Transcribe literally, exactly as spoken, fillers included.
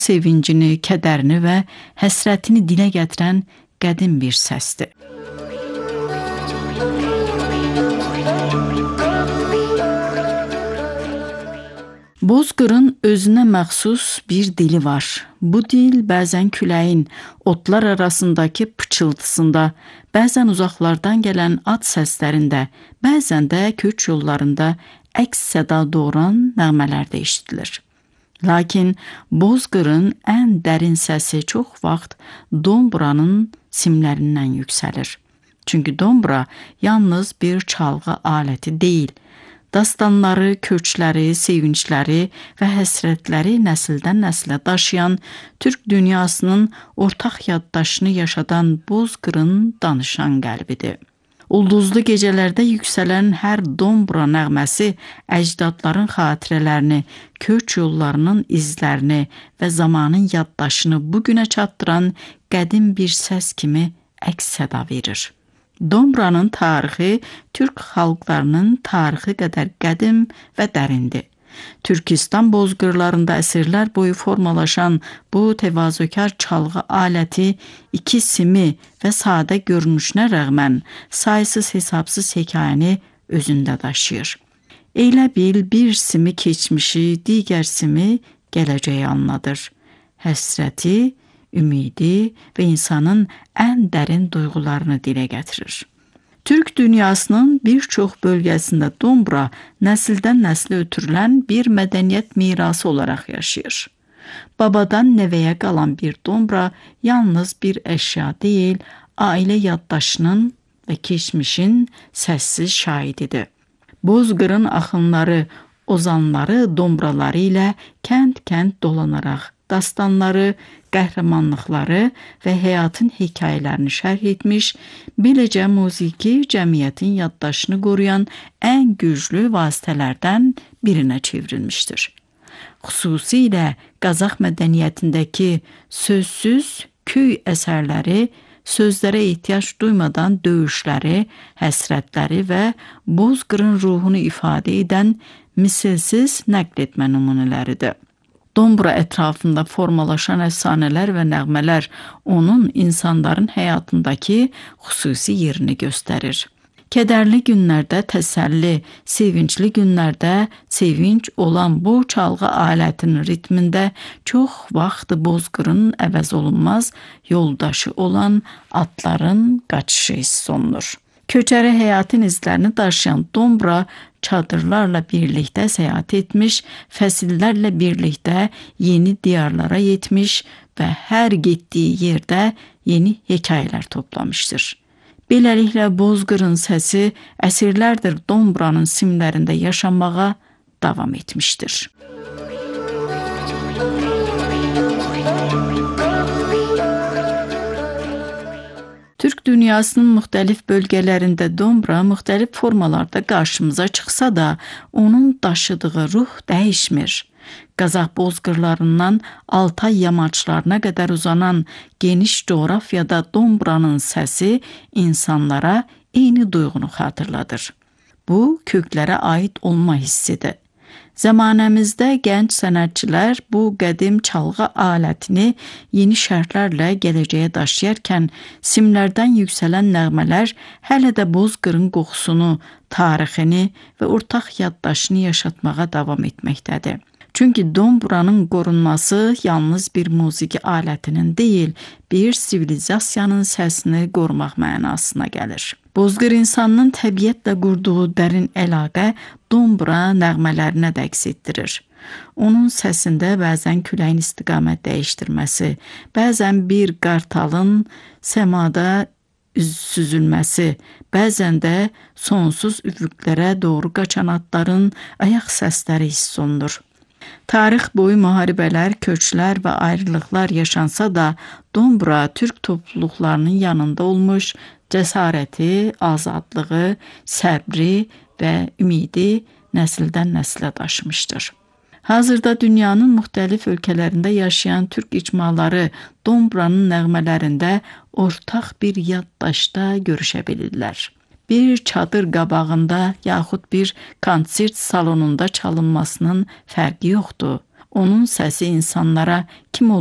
sevincini, kədərini və həsrətini dilə gətirən qədim bir səsdir. Bozqırın özünə məxsus bir dili var. Bu dil bəzən küləyin otlar arasındakı pıçıltısında, bəzən uzaqlardan gələn at səslərində, bəzən də köç yollarında əks səda doğuran nəğmələrdə eşidilir. Lakin Bozqırın ən dərin səsi çox vaxt domburanın simlərindən yüksəlir. Çünki dombura yalnız bir çalğı aləti deyil, dastanları, köçləri, sevincləri və həsrətləri nəsildən nəslə daşıyan, Türk dünyasının ortaq yaddaşını yaşadan Bozqırın danışan qəlbidir. Ulduzlu gecələrdə yüksələn hər dombura nəğməsi əcdadların xatirələrini, köç yollarının izlərini və zamanın yaddaşını bugünə çatdıran qədim bir səs kimi əks səda verir. Domburanın tarixi Türk xalqlarının tarixi qədər qədim və dərindir. Türkistan bozqırlarında əsrlər boyu formalaşan bu təvazökar çalğı aləti iki simi və sadə görünüşünə rəğmən saysız hesabsız hekayəni özündə daşıyır. Elə bil bir simi keçmişi, digər simi gələcəyi anladır. Həsrəti, ümidi və insanın ən dərin duyğularını dilə gətirir. Türk dünyasının bir çox bölgəsində dombura nəsildən nəslə ötürülən bir mədəniyyət mirası olaraq yaşayır. Babadan nəvəyə qalan bir dombura yalnız bir əşya deyil, ailə yaddaşının və keçmişin səssiz şahididir. Bozqırın axınları, ozanları domburaları ilə kənd-kənd dolanaraq dastanları, qəhrəmanlıqları və həyatın hekayələrini şərh etmiş, beləcə musiqi cəmiyyətin yaddaşını qoruyan ən güclü vasitələrdən birinə çevrilmişdir. Xüsusilə Qazax mədəniyyətindəki sözsüz köy əsərləri, sözlərə ehtiyac duymadan döyüşləri, həsrətləri və Bozqırın ruhunu ifadə edən misilsiz nəql etmə nümunələridir. Dombura ətrafında formalaşan əfsanələr və nəğmələr onun insanların həyatındakı xüsusi yerini göstərir. Kədərli günlərdə təsəlli, sevincli günlərdə sevinç olan bu çalğı alətinin ritmində çox vaxt Bozqırın əvəz olunmaz yoldaşı olan atların qaçışı hiss olunur. Köçəri həyatın izlərini daşıyan dombura çadırlarla birlikdə səyahət etmiş, fəsillərlə birlikdə yeni diyarlara yetmiş və hər getdiyi yerdə yeni hekayələr toplamışdır. Beləliklə Bozqırın səsi əsrlərdir domburanın simlərində yaşamağa davam etmişdir. Türk dünyasının müxtəlif bölgələrində dombura müxtəlif formalarda qarşımıza çıxsa da, onun daşıdığı ruh dəyişmir. Qazax bozqırlarından Altay yamaçlarına qədər uzanan geniş coğrafiyada domburanın səsi insanlara eyni duyğunu xatırladır. Bu, köklərə aid olma hissidir. Zamanəmizdə gənc sənətçilər bu qədim çalğı alətini yeni şərtlərlə gələcəyə daşıyarkən simlərdən yüksələn nəğmələr hələ də Bozqırın qoxusunu, tarixini və ortaq yaddaşını yaşatmağa davam etməkdədir. Çünki domburanın qorunması yalnız bir musiqi alətinin deyil, bir sivilizasiyanın səsini qorumaq mənasına gəlir. Bozqır insanının təbiətlə qurduğu dərin əlaqə dombura nəğmələrinə də əks etdirir. Onun səsində bəzən küləyin istiqamət dəyişdirməsi, bəzən bir qartalın səmada süzülməsi, bəzən də sonsuz üfüqlərə doğru qaçan atların ayaq səsləri hiss olunur. Tarix boyu müharibələr, köçlər və ayrılıqlar yaşansa da, dombura Türk topluluqlarının yanında olmuş, cəsarəti, azadlığı, səbri və ümidi nəsildən nəslə daşımışdır. Hazırda dünyanın müxtəlif ölkələrində yaşayan türk icmaları domburanın nəğmələrində ortaq bir yaddaşda görüşə bilirlər. Bir çadır qabağında yaxud bir konsert salonunda çalınmasının fərqi yoxdur. Onun səsi insanlara kim